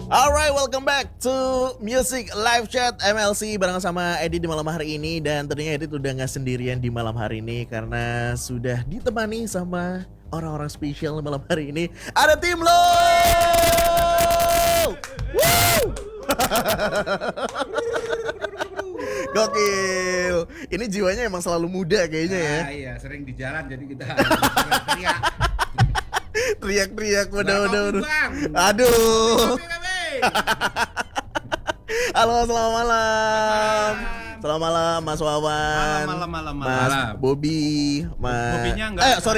Alright, welcome back to Music Live Chat MLC bareng sama Edi di malam hari ini. Dan tentunya Edi udah gak sendirian di malam hari ini karena sudah ditemani sama orang-orang spesial di malam hari ini. Ada tim lo. Woo! Gokil. Ini jiwanya emang selalu muda kayaknya ya. Iya, sering di jalan jadi kita teriak. Teriak-teriak udah. Bang. Aduh. Kopi. Halo, selamat malam. Selamat malam Mas Wawan. Malam. Mas Bobby, Bobinya enggak. sorry.